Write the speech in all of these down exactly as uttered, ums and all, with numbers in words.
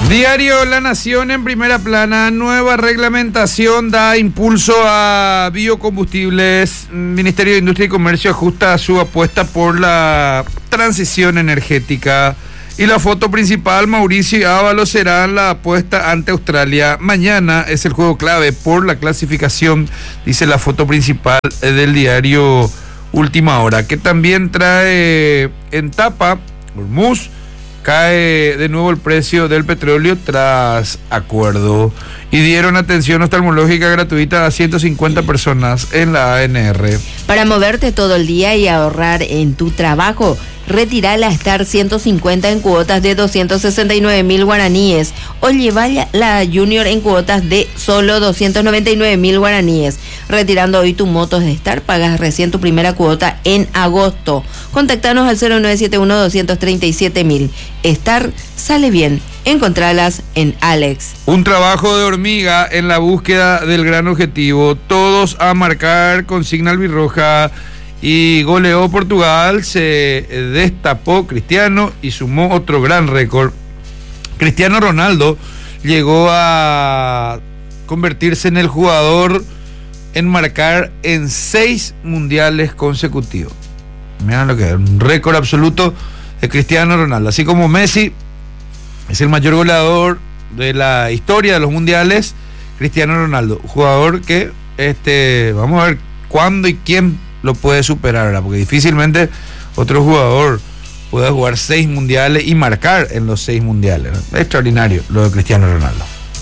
Diario La Nación en primera plana, nueva reglamentación da impulso a biocombustibles. Ministerio de Industria y Comercio ajusta su apuesta por la transición energética. Y la foto principal, Mauricio y Ábalos serán la apuesta ante Australia. Mañana es el juego clave por la clasificación, dice la foto principal del diario Última Hora, que también trae en tapa, Hormuz. Cae de nuevo el precio del petróleo tras acuerdo. Y dieron atención oftalmológica gratuita a ciento cincuenta personas en la A N R. Para moverte todo el día y ahorrar en tu trabajo, retira la Star ciento cincuenta en cuotas de doscientos sesenta y nueve mil guaraníes o lleva la Junior en cuotas de solo doscientos noventa y nueve mil guaraníes. Retirando hoy tu motos de Star, pagas recién tu primera cuota en agosto. Contactanos al cero nueve siete uno, dos tres siete mil. Star sale bien. Encontralas en Alex. Un trabajo de hormiga en la búsqueda del gran objetivo. Todos a marcar, consigna albirroja. Y goleó Portugal, se destapó Cristiano y sumó otro gran récord. Cristiano Ronaldo llegó a convertirse en el jugador en marcar en seis mundiales consecutivos. Miren lo que es, un récord absoluto de Cristiano Ronaldo. Así como Messi es el mayor goleador de la historia de los mundiales, Cristiano Ronaldo, jugador que este, vamos a ver cuándo y quién lo puede superar, ¿verdad? Porque difícilmente otro jugador pueda jugar seis mundiales y marcar en los seis mundiales, ¿no? Extraordinario lo de Cristiano Ronaldo.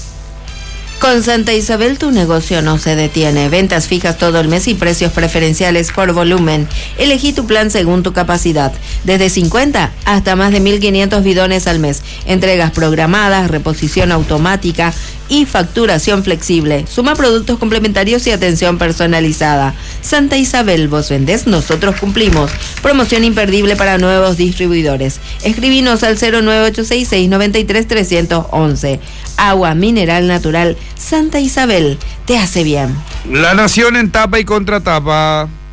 Con Santa Isabel tu negocio no se detiene. Ventas fijas todo el mes y precios preferenciales por volumen. Elegí tu plan según tu capacidad. Desde cincuenta hasta más de mil quinientos bidones al mes. Entregas programadas, reposición automática y facturación flexible. Suma productos complementarios y atención personalizada. Santa Isabel, vos vendés, nosotros cumplimos. Promoción imperdible para nuevos distribuidores. Escribinos al cero nueve ocho seis seis nueve tres tres uno uno. Agua mineral natural Santa Isabel, te hace bien. La Nación en tapa y contratapa.